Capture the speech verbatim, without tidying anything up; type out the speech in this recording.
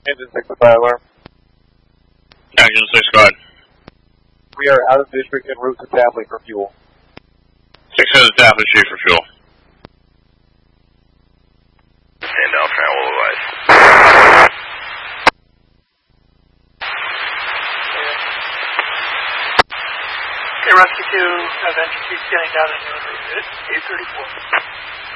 Engine six, the fire alarm. Engine six, go ahead. We are out of district en route to Tapley for fuel. six headed to Tapley Street for fuel. Stand down, travel advice. Okay, Rescue two, uh, Venture two, scanning down in eight thirty-four.